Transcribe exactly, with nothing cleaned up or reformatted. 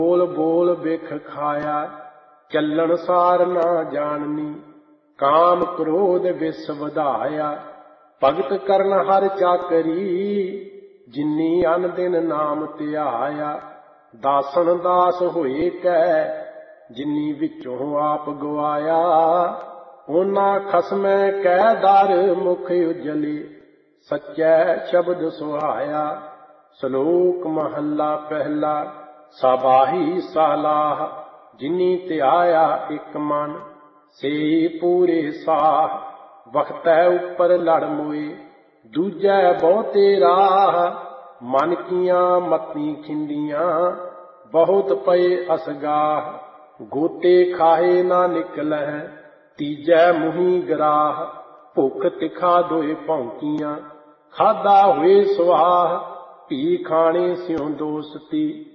ਬੋਲ ਬੋਲ ਬਿਖ ਖਾਇਆ ਚੱਲਣ ਸਾਰ ਨਾ ਜਾਣਨੀ। ਕਾਮ ਕ੍ਰੋਧ ਵਿਸ ਵਧਾਇਆ ਭਗਤ ਕਰਨ ਹਰ ਚਾਕਰੀ। ਜਿਨੀ ਅਨ ਦਿਨ ਨਾਮ ਧਿਆਇਆ ਦਾਸਨ ਦਾਸ ਹੋਏ ਕੈ। ਜਿਨੀ ਵਿੱਚੋਂ ਆਪ ਗਵਾਇਆ ਉਹਨਾਂ ਖਸਮੈ ਕੈ ਦਰ ਮੁਖ ਉਜਲੇ। ਸੱਚੈ ਸ਼ਬਦ ਸੁਹਾਇਆ। ਸ਼ਲੋਕ ਮਹੱਲਾ ਪਹਿਲਾ। ਸਾਬਾਹੀ ਸਾਲਾਹ ਜਿਨੀ ਧਿਆਇਆ ਇੱਕ ਮਨ। ਸੇ ਪੂਰੇ ਸਾਹ ਵਖਤੈ ਉੱਪਰ ਲੜ ਮੋਏ। ਦੂਜੈ ਬਹੁਤੇ ਰਾਹ ਮਨ ਕੀਆਂ ਮਤੀ ਖਿੰਡੀਆਂ। ਬਹੁਤ ਪਏ ਅਸਗਾਹ ਗੋਤੇ ਖਾਹੇ ਨਾ ਨਿਕਲਹਿ। ਤੀਜੈ ਮੁਹੀ ਗਰਾਹ ਭੁੱਖ ਤਿਖਾ ਦੋਇ ਭੌਂਕੀਆਂ। ਖਾਧਾ ਹੋਏ ਸੁਆਹ ਭੀ ਖਾਣੇ ਸਿਉ ਦੋਸਤੀ।